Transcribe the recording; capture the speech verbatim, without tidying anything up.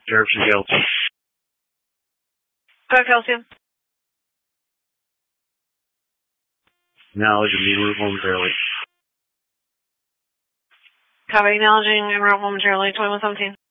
Jefferson Kelsey. Go, Kelsey. Knowledge of meter momentarily. Copy, acknowledging en route momentarily, twenty-one seventeen.